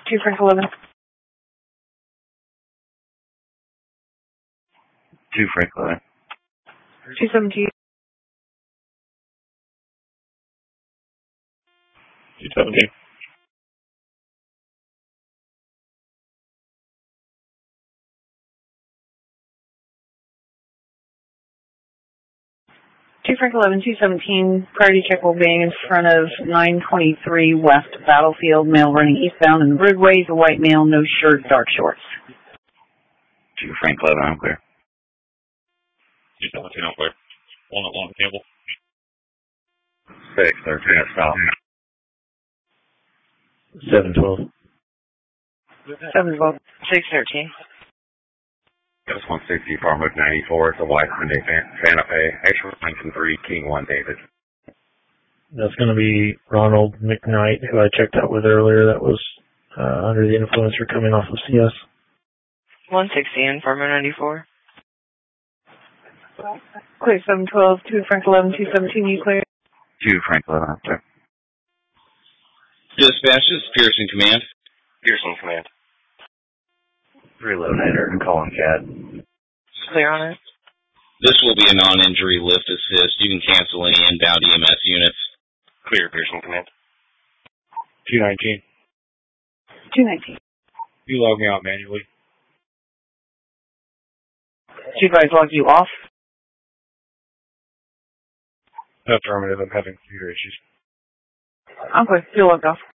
2 Frank 11. 2 Frank 11. 217. 217. 2 Frank 11, 217. Priority check will be in front of 923 West Battlefield. Male running eastbound in the roadways. A white male, no shirt, dark shorts. 2 Frank 11, I'm clear. 217, I'm clear. 1 at Long Campbell. 6, 13 at stop. 712. 712. 613. Just 160, Farmwood 94. It's a white Hyundai Santa Fe. Actually, 923, King 1, David. That's going to be Ronald McKnight, who I checked out with earlier. That was under the influence or coming off of CS. 160 in Farmwood 94. Clear 712, 2 Frank 11, 217, you clear? 2 Frank 11, I'm clear. Dispatch, this is Pearson Command. Pearson Command. Reload header, calling CAD. Clear on it. This will be a non-injury lift assist. You can cancel any inbound EMS units. Clear, Pearson Command. 219. 219. You log me out manually. Did you guys log you off? Affirmative, I'm having computer issues. I'm clear. You're logged off.